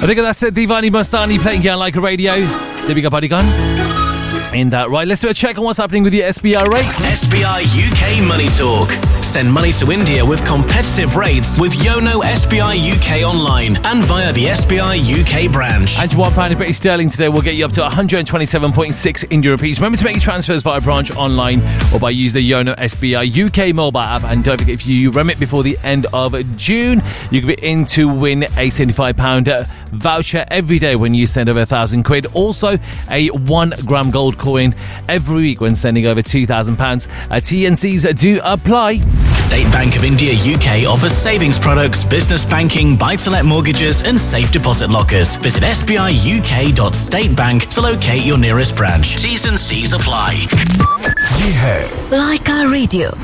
I think that's it. Divani Mastani playing here on Like a Radio. There we go, buddy gun. In that, right, let's do a check on what's happening with your SBI rate. SBI UK Money Talk. Send money to India with competitive rates with Yono SBI UK online and via the SBI UK branch. And £1 in British sterling today will get you up to 127.6 Indian rupees. Remember to make your transfers via branch online or by using the Yono SBI UK mobile app. And don't forget, if you remit before the end of June, you can be in to win a £75 voucher every day when you send over £1,000. Also, a 1 gram gold coin every week when sending over £2,000. TNCs do apply. State Bank of India UK offers savings products, business banking, buy-to-let mortgages and safe deposit lockers. Visit sbiuk.statebank to locate your nearest branch. T's and C's apply. Yeah. Like our radio.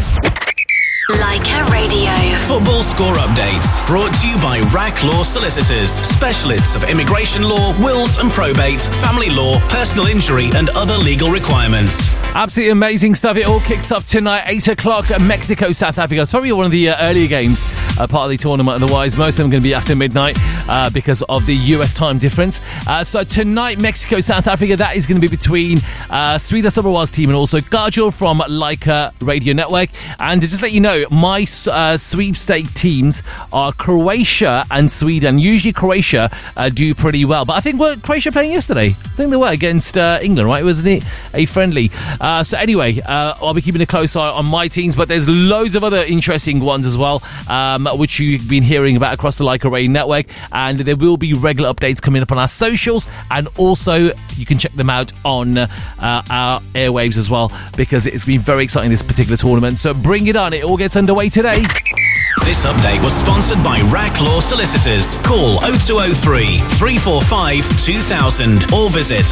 Like a Radio. Football score updates brought to you by RAC Law Solicitors, specialists of immigration law, wills and probate, family law, personal injury and other legal requirements. Absolutely amazing stuff. It all kicks off tonight, 8 o'clock, Mexico, South Africa. It's probably one of the earlier games, part of the tournament. Otherwise, most of them are going to be after midnight because of the US time difference. So tonight, Mexico, South Africa, that is going to be between Sridhar Sabharwal's team and also Kajal from Leica Radio Network. And to just let you know, my sweepstake teams are Croatia and Sweden. Usually Croatia do pretty well, but I think were Croatia playing yesterday? I think they were against England, right? Wasn't it a friendly? So anyway, I'll be keeping a close eye on my teams, but there's loads of other interesting ones as well, which you've been hearing about across the Like Array network, and there will be regular updates coming up on our socials, and also you can check them out on our airwaves as well, because it's been very exciting, this particular tournament. So bring it on. It all gets underway today. This update was sponsored by RAC Law Solicitors. Call 0203 345 2000 or visit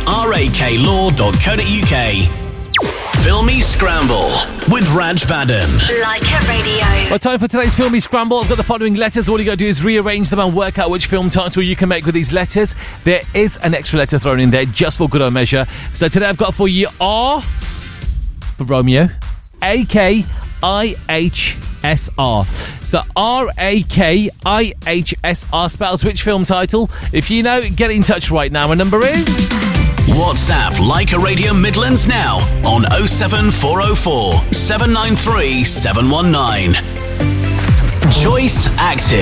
raklaw.co.uk. Filmy Scramble with Raj Baden. Like a Radio. Well, time for today's Filmy Scramble. I've got the following letters. All you got to do is rearrange them and work out which film title you can make with these letters. There is an extra letter thrown in there just for good old measure. So today I've got for you R for Romeo, AKIHSR. So RAKIHSR spells which film title? If you know, get in touch right now. My number is... WhatsApp Like a Radio Midlands now on 07404 793 719. Choice Active.